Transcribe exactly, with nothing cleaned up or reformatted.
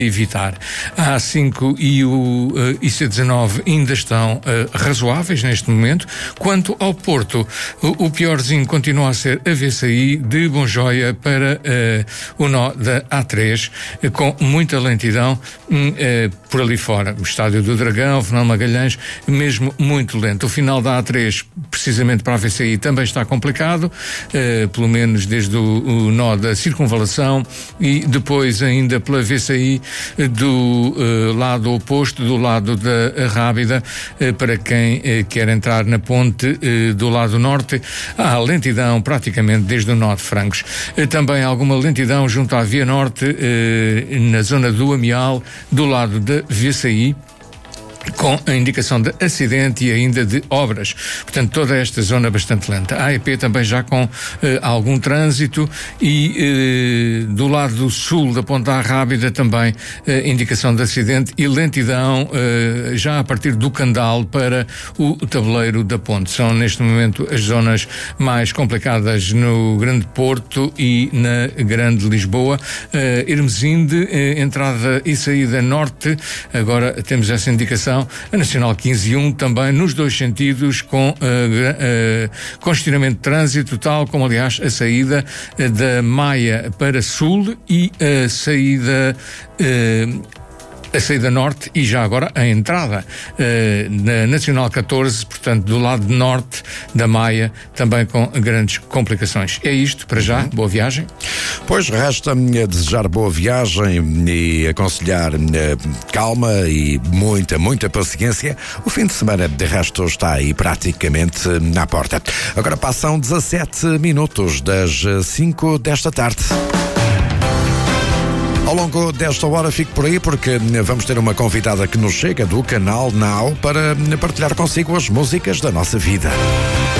evitar. A A cinco e o uh, I C dezanove ainda estão uh, razoáveis neste momento. Quanto ao Porto, o, o piorzinho continua a ser a V C I de Bonjoia para uh, o nó da A três, uh, com muita lentidão uh, por ali fora. O Estádio do Dragão, Fernão Magalhães, mesmo muito lento. O final da A três, precisamente para a V C I, também está complicado, uh, pelo menos desde o, o nó da Circunvalação e depois ainda pela V C I do uh, lado oposto, do lado da Rábida, uh, para quem uh, quer entrar na ponte uh, do lado norte. Há lentidão praticamente desde o nó de Francos. Uh, também alguma lentidão junto à Via Norte, uh, na zona do Amial, do lado da V C I, com a indicação de acidente e ainda de obras. Portanto, toda esta zona bastante lenta. A E P também já com eh, algum trânsito e eh, do lado sul da Ponta Rábida também eh, indicação de acidente e lentidão eh, já a partir do Candal para o tabuleiro da ponte. São neste momento as zonas mais complicadas no Grande Porto e na Grande Lisboa. Eh, Hermesinde, eh, entrada e saída norte, agora temos essa indicação. A Nacional quinze e um também nos dois sentidos, com uh, uh, congestionamento de trânsito, tal como aliás a saída uh, da Maia para Sul e a saída uh, a saída norte e já agora a entrada uh, na Nacional catorze, portanto do lado norte da Maia, também com grandes complicações. É isto para já, boa viagem. Pois resta-me desejar boa viagem e aconselhar calma e muita, muita paciência. O fim de semana de resto está aí praticamente na porta. Agora passam dezassete minutos das cinco desta tarde. Ao longo desta hora fico por aí porque vamos ter uma convidada que nos chega do canal Now para partilhar consigo as músicas da nossa vida.